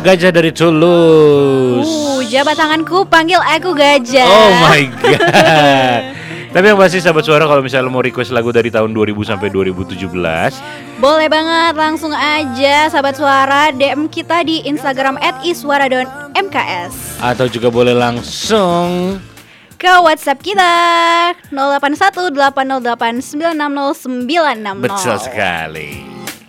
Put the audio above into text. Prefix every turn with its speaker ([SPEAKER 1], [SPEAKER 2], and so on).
[SPEAKER 1] Gajah dari Tulus.
[SPEAKER 2] Jabat tanganku, panggil aku Gajah.
[SPEAKER 1] Oh my god. Tapi yang pasti sahabat suara, kalau misalnya mau request lagu dari tahun 2000 sampai 2017,
[SPEAKER 2] boleh banget, langsung aja sahabat suara DM kita di Instagram @iswara.mks.
[SPEAKER 1] atau juga boleh langsung
[SPEAKER 2] ke WhatsApp kita 081808960960.
[SPEAKER 1] betul sekali.